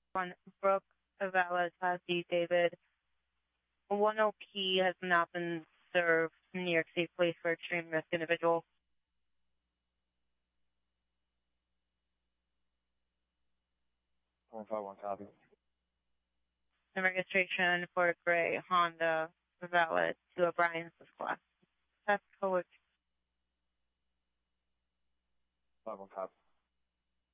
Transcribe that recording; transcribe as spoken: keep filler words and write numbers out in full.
One, Brooke, valid. Class D, David. One O P has not been served in New York State Police for extreme risk individual. one five one, copy. The registration for gray Honda, valid. To O'Brien's class. That's code. five one, copy.